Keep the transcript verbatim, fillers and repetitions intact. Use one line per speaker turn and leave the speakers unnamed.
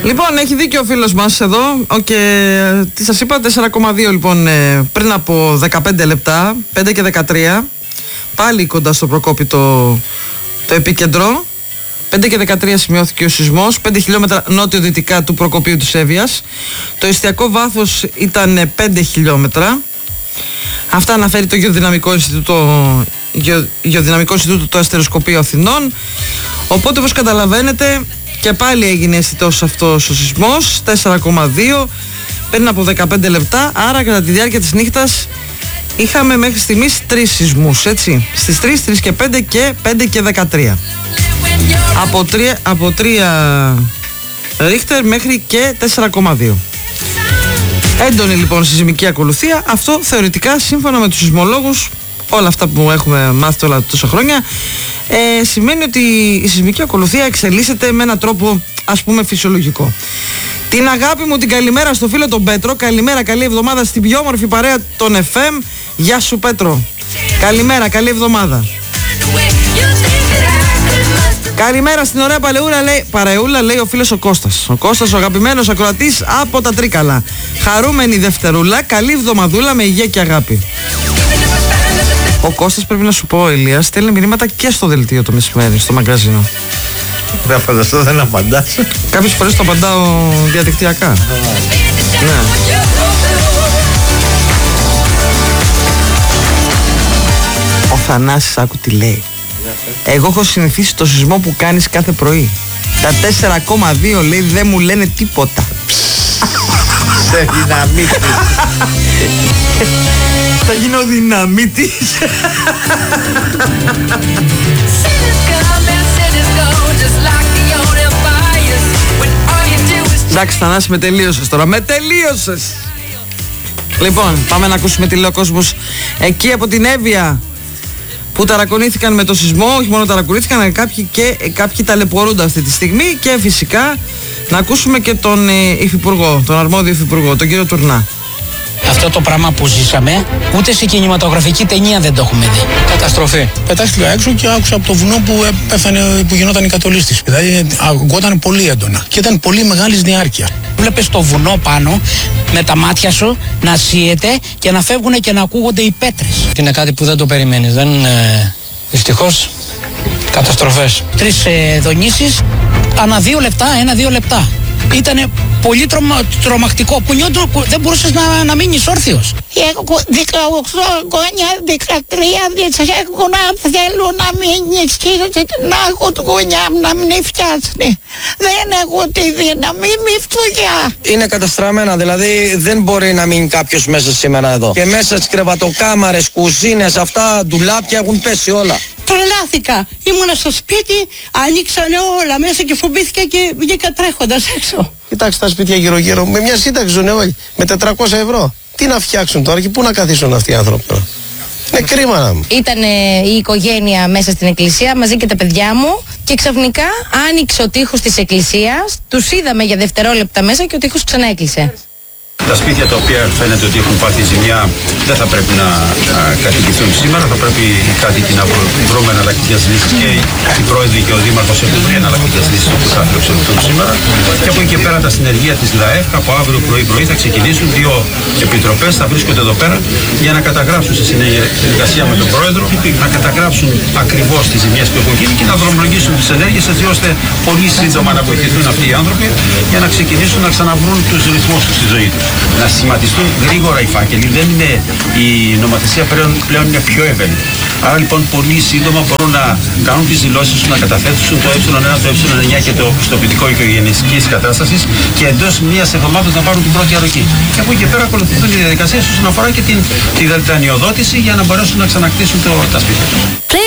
Λοιπόν, έχει δίκιο ο φίλος μας εδώ. Και τι σας είπα, τέσσερα κόμμα δύο λοιπόν πριν από δεκαπέντε λεπτά, πέντε και δεκατρία. Πάλι κοντά στο Προκόπη το, το επίκεντρο. πέντε και δεκατρία σημειώθηκε ο σεισμός, πέντε χιλιόμετρα νότιο-δυτικά του Προκοπίου της Εύβοιας. Το εστιακό βάθος ήταν πέντε χιλιόμετρα. Αυτά αναφέρει το Γεωδυναμικό Ινστιτούτο, Γεω, Γεωδυναμικό Ινστιτούτο του Αστεροσκοπείου Αθηνών. Οπότε, όπως καταλαβαίνετε, και πάλι έγινε αισθητός αυτός ο σεισμός, τέσσερα κόμμα δύο πριν από δεκαπέντε λεπτά. Άρα, κατά τη διάρκεια της νύχτας είχαμε μέχρι στιγμής τρεις σεισμούς, έτσι. Στις τρεις, τρεις και πέντε και πέντε και δεκατρία. Από τρία, από τρία Ρίχτερ μέχρι και τέσσερα κόμμα δύο. Έντονη λοιπόν σεισμική ακολουθία. Αυτό θεωρητικά, σύμφωνα με τους σεισμολόγους, όλα αυτά που έχουμε μάθει όλα τόσα χρόνια, ε, σημαίνει ότι η σεισμική ακολουθία εξελίσσεται με έναν τρόπο, ας πούμε, φυσιολογικό. Την αγάπη μου, την καλημέρα στο φίλο τον Πέτρο. Καλημέρα, καλή εβδομάδα στην πιο όμορφη παρέα των εφ εμ. Γεια σου, Πέτρο. Καλημέρα, καλή εβδομάδα. Καλημέρα στην ωραία παλαιούρα, λέει, παρεούλα, λέει ο φίλος ο Κώστας. Ο Κώστας, ο αγαπημένος ακροατής από τα Τρίκαλα. Χαρούμενη Δευτερούλα, καλή εβδομαδούλα με υγεία και αγάπη. Ο Κώστας, πρέπει να σου πω, Ηλία, στέλνει μηνύματα και στο δελτίο το μεσημέρι, στο μαγκαζίνο.
Δεν φανταστώ, δεν απαντάς.
Κάποιες φορές το απαντάω διαδικτυακά. Ναι. Ο Θανάσης, άκου τι λέει. Εγώ έχω συνηθίσει το σεισμό που κάνεις κάθε πρωί. Τα τέσσερα κόμμα δύο, λέει, δεν μου λένε τίποτα.
Σε δυναμίτης.
Θα γίνω δυναμίτης. Εντάξει, Θανάση, με τελείωσες τώρα. Με τελείωσες. Λοιπόν, πάμε να ακούσουμε τι λέει ο κόσμος εκεί από την Εύβοια, που ταρακονήθηκαν με το σεισμό. Όχι μόνο ταρακονήθηκαν, αλλά κάποιοι, και, κάποιοι ταλαιπωρούνται αυτή τη στιγμή. Και φυσικά να ακούσουμε και τον ε, υφυπουργό, τον αρμόδιο υφυπουργό, τον κύριο Τουρνά.
Αυτό το πράγμα που ζήσαμε, ούτε σε κινηματογραφική ταινία δεν το έχουμε δει.
Καταστροφή. Πετάχτηκα έξω και άκουσα από το βουνό που πέθανε, που γινόταν η κατολίσθηση. Δηλαδή ακουγόταν πολύ έντονα και ήταν πολύ μεγάλης διάρκεια.
Βλέπεις το βουνό πάνω με τα μάτια σου να σύεται και να φεύγουν και να ακούγονται οι πέτρες.
Είναι κάτι που δεν το περιμένεις. Δεν, ε, δυστυχώς, καταστροφές.
Τρεις ε, δονήσεις ανά δύο λεπτά, ένα-δύο λεπτά. Ήτανε πολύ τρομα, τρομακτικό. Που νιώθω, δεν μπορούσες να, να μείνεις όρθιος.
Έχω δεκαοκτώ γόνια, δεκατρία, δεν έχω να θέλω να μείνεις και να έχω τη γονιά μου να μην φτιάσουν. Δεν έχω τη δύναμη, μη φτωχιά.
Είναι καταστραμμένα, δηλαδή δεν μπορεί να μείνει κάποιος μέσα σήμερα εδώ. Και μέσα στις κρεβατοκάμαρες, κουζίνες, αυτά, ντουλάπια έχουν πέσει όλα.
Τρελάθηκα. Ήμουνα στο σπίτι, ανοίξανε όλα μέσα και φοβήθηκα και βγήκα τρέχοντας έξω.
Κοιτάξτε τα σπίτια γύρω-γύρω, με μια σύνταξη ζουν όλοι, με τετρακόσια ευρώ. Τι να φτιάξουν τώρα και πού να καθίσουν αυτοί οι άνθρωποι τώρα. Είναι κρίμα να μου.
Ήταν η οικογένεια μέσα στην εκκλησία μαζί και τα παιδιά μου και ξαφνικά άνοιξε ο τοίχος της εκκλησίας. Τους είδαμε για δευτερόλεπτα μέσα και ο τοίχος ξανά έκλεισε.
Τα σπίτια τα οποία φαίνεται ότι έχουν πάθει ζημιά δεν θα πρέπει να α, κατοικηθούν σήμερα. Θα πρέπει οι κάτοικοι να βρούμε εναλλακτικές λύσεις και οι πρόεδροι και ο Δήμαρχος έχουν βρει εναλλακτικές λύσεις που θα φιλοξενηθούν σήμερα. Και από εκεί και πέρα τα συνεργεία της ΛΑΕΦ από αύριο πρωί-πρωί θα ξεκινήσουν. Δύο επιτροπές θα βρίσκονται εδώ πέρα για να καταγράψουν σε συνεργασία με τον Πρόεδρο, να καταγράψουν ακριβώς τις ζημιές που έχουν γίνει και να δρομολογήσουν τις ενέργειες έτσι ώστε πολύ σύντομα να βοηθηθούν αυτοί οι άνθρωποι για να ξεκινήσουν να ξαναβρούν τους ρυθμούς τους στη ζωή τους. Να σχηματιστούν γρήγορα οι φάκελοι. Δεν είναι, η νομοθεσία πλέον, πλέον είναι πιο ευέλικτη. Άρα λοιπόν πολύ σύντομα μπορούν να κάνουν τις δηλώσεις τους, να καταθέσουν το ε ένα, το ε εννιά και το πιστοποιητικό οικογενειακής κατάστασης και εντός μιας εβδομάδας να πάρουν την πρώτη αρρωγή. Και από εκεί και πέρα ακολουθούν οι διαδικασίες όσον αφορά και την, τη δελτανιοδότηση για να μπορέσουν να ξανακτήσουν το, τα σπίτια τους.